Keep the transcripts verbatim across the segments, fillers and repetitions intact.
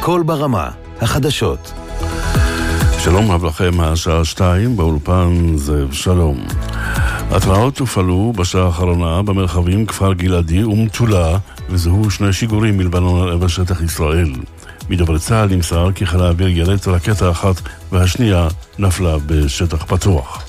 קול ברמה, החדשות. שלום רב לכם, השעה שתיים, באולפן זאב שלום. התראות הופעלו בשעה האחרונה במרחבים כפר גלעדי ומטולה, וזהו שני שיגורים מלבנון על עבר שטח ישראל. מדובר צה"ל נמסר כי חיל האוויר ירץ רקטה אחת והשנייה נפלה בשטח פתוח.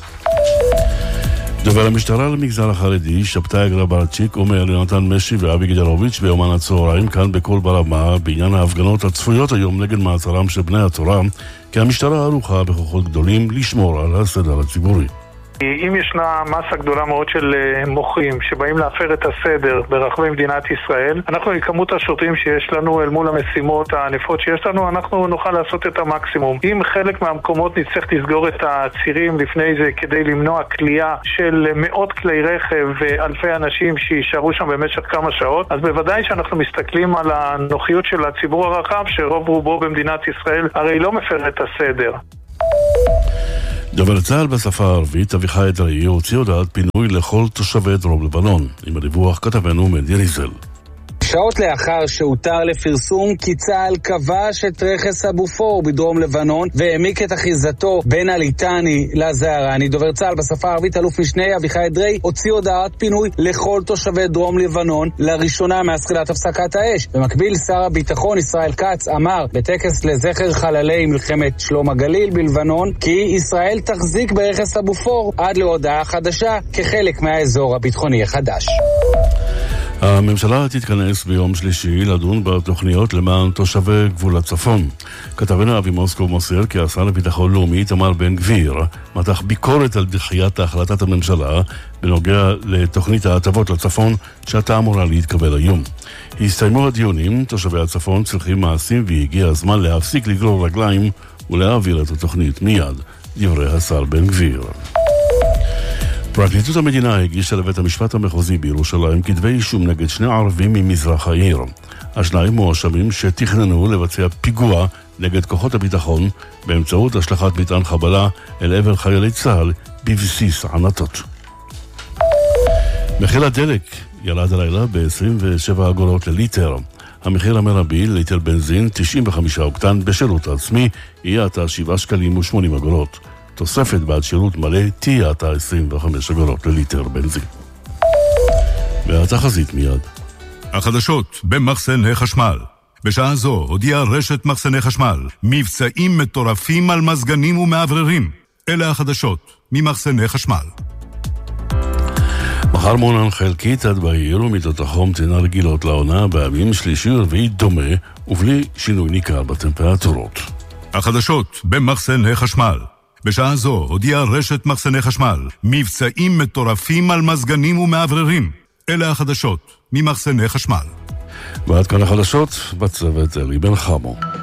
דובר המשטרה למגזר החרדי, שבתאי גרברצ'יק, אומר לנתן משי ואבי גדרוביץ' ביומן הצהריים כאן בקול ברמה בעניין ההפגנות הצפויות היום נגד מעצרם של בני התורה, כי המשטרה ערוכה בכוחות גדולים לשמור על הסדר הציבורי. אם ישנה מסה גדולה מאוד של מוחים שבאים להפר את הסדר ברחבי מדינת ישראל, אנחנו כמות השוטרים שיש לנו אל מול המשימות הענפות שיש לנו, אנחנו נוכל לעשות את המקסימום. אם חלק מהמקומות נצטרך לסגור את הצירים לפני זה כדי למנוע כלייה של מאות כלי רכב ואלפי אנשים שישארו שם במשך כמה שעות, אז בוודאי שאנחנו מסתכלים על הנוחיות של הציבור הרחב שרוב רובו במדינת ישראל הרי לא מפר את הסדר. דובר צה"ל בשפה הערבית, אביחי אדרעי, הוציא הודעת פינוי לכל תושבי דרום לבנון. עם הדיווח כתבנו מנדי ריזל. שעות לאחר שהותר לפרסום כי צה"ל כבש את רכס הבופור בדרום לבנון והעמיק את אחיזתו בין הליטני לזהרני, דובר צה"ל בשפה הערבית אלוף משנה אביחי אדרעי הוציא הודעת פינוי לכל תושבי דרום לבנון לראשונה מאז תחילת הפסקת האש. במקביל שר הביטחון ישראל כץ אמר בטקס לזכר חללי מלחמת שלום הגליל בלבנון כי ישראל תחזיק ברכס הבופור עד להודעה חדשה כחלק מהאזור הביטחוני החדש. הממשלה תתכנס ביום שלישי לדון בתוכניות למען תושבי גבול הצפון. כתבנו אבי מוסקוב מוסר כי השר לביטחון לאומי איתמר בן גביר מתח ביקורת על דחיית החלטת הממשלה בנוגע לתוכנית ההטבות לצפון שהייתה אמורה להתקבל היום. הסתיימו הדיונים, תושבי הצפון צריכים מעשים והגיע הזמן להפסיק לגרור רגליים ולהעביר את התוכנית מיד, דברי השר בן גביר. פרקליטות המדינה הגישה לבית המשפט המחוזי בירושלים כתבי אישום נגד שני ערבים ממזרח העיר. השניים מואשמים שתכננו לבצע פיגוע נגד כוחות הביטחון באמצעות השלכת מטען חבלה אל עבר חיילי צה"ל בבסיס ענתות. מחיר הדלק ירד הלילה ב-עשרים ושבע אגורות לליטר. המחיר המרבי לליטר בנזין תשעים וחמישה אוקטן בשירות העצמי יהיה עתה שבעה שקלים ושמונים אגורות. תוספת בעד שירות מלא תהיה עתה עשרים וחמש אגורות לליטר בנזין. והתחזית מיד. החדשות במחסני חשמל. בשעה זו הודיעה רשת מחסני חשמל מבצעים מטורפים על מזגנים ומעבררים. אלה החדשות ממחסני חשמל. מחר מעונן חלקית עד בהיר ומידות החום תהיינה רגילות לעונה בימים שלישי ורביעי דומה ובלי שינוי ניכר בטמפרטורות. החדשות במחסני חשמל. בשעה זו הודיעה רשת מחסני חשמל מבצעים מטורפים על מזגנים ומעבררים. אלה החדשות ממחסני חשמל. ועד כאן החדשות בצוות אלי בן חמו.